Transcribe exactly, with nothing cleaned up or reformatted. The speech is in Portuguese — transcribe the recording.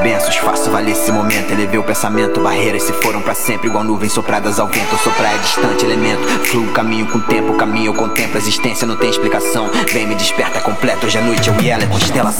bênçãos, faço valer esse momento. Elevei o pensamento, barreiras se foram pra sempre, igual nuvens sopradas ao vento. Eu sou praia distante, elemento, fluo, caminho com o tempo. Caminho eu contemplo, a existência não tem explicação. Vem, me desperta completo, hoje é noite, eu e ela é constelação.